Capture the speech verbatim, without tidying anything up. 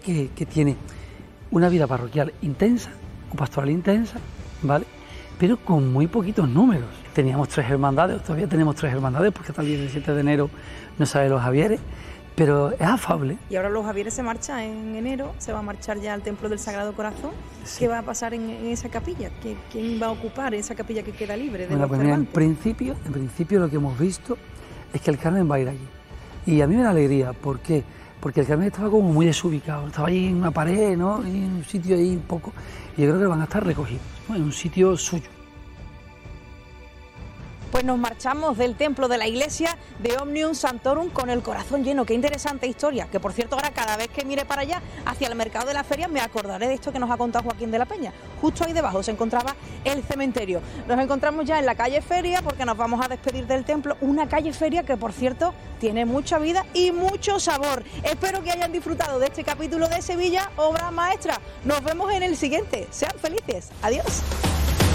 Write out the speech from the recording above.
que, que tiene una vida parroquial intensa, o pastoral intensa, ¿vale? Pero con muy poquitos números. Teníamos tres hermandades, todavía tenemos tres hermandades, porque hasta el diecisiete de enero no salen los Javieres, pero es afable. Y ahora los Javieres se marcha en enero, se va a marchar ya al Templo del Sagrado Corazón. Sí. ¿Qué va a pasar en, en esa capilla? ¿Qué, ¿Quién va a ocupar esa capilla que queda libre de bueno, los pues mira, en cervantes? principio, en principio lo que hemos visto es que el Carmen va a ir allí. Y a mí me da alegría, ¿por qué? Porque el Carmen estaba como muy desubicado, estaba ahí en una pared, ¿no? En un sitio ahí un poco, y yo creo que van a estar recogidos, ¿no? En un sitio suyo. Pues nos marchamos del templo de la iglesia de Omnium Sanctorum con el corazón lleno. Qué interesante historia, que por cierto ahora cada vez que mire para allá, hacia el mercado de la feria, me acordaré de esto que nos ha contado Joaquín de la Peña. Justo ahí debajo se encontraba el cementerio. Nos encontramos ya en la calle Feria porque nos vamos a despedir del templo, una calle Feria que por cierto tiene mucha vida y mucho sabor. Espero que hayan disfrutado de este capítulo de Sevilla, obra maestra. Nos vemos en el siguiente. Sean felices. Adiós.